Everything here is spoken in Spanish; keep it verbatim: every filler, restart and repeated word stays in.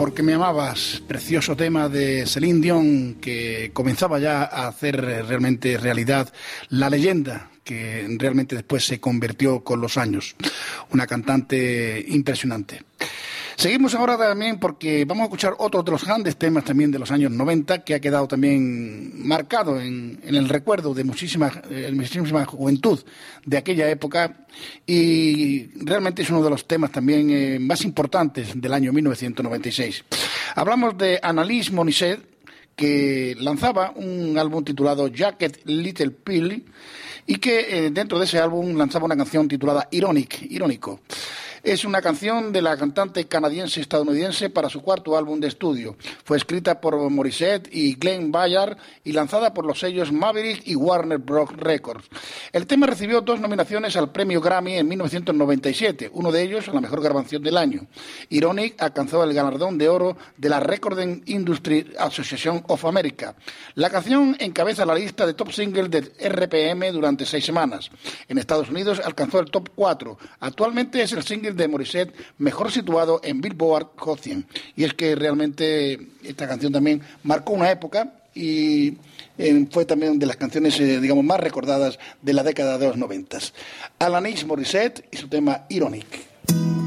Porque me amabas, precioso tema de Celine Dion, que comenzaba ya a hacer realmente realidad la leyenda que realmente después se convirtió con los años. Una cantante impresionante. Seguimos ahora también porque vamos a escuchar otro de los grandes temas también de los años noventa que ha quedado también marcado en, en el recuerdo de muchísima, eh, muchísima juventud de aquella época, y realmente es uno de los temas también eh, más importantes del año mil novecientos noventa y seis. Hablamos de Annalise Morissette, que lanzaba un álbum titulado Jagged Little Pill y que eh, dentro de ese álbum lanzaba una canción titulada Ironic, irónico. Es una canción de la cantante canadiense-estadounidense para su cuarto álbum de estudio. Fue escrita por Morissette y Glenn Ballard y lanzada por los sellos Maverick y Warner Bros. Records. El tema recibió dos nominaciones al premio Grammy en mil novecientos noventa y siete, uno de ellos a la mejor grabación del año. Ironic alcanzó el galardón de oro de la Recording Industry Association of America. La canción encabeza la lista de top singles de R P M durante seis semanas. En Estados Unidos alcanzó el top cuatro. Actualmente es el single de Morissette mejor situado en Billboard Hot cien. Y es que realmente esta canción también marcó una época y eh, fue también de las canciones eh, digamos más recordadas de la década de los noventas. Alanis Morissette y su tema Ironic.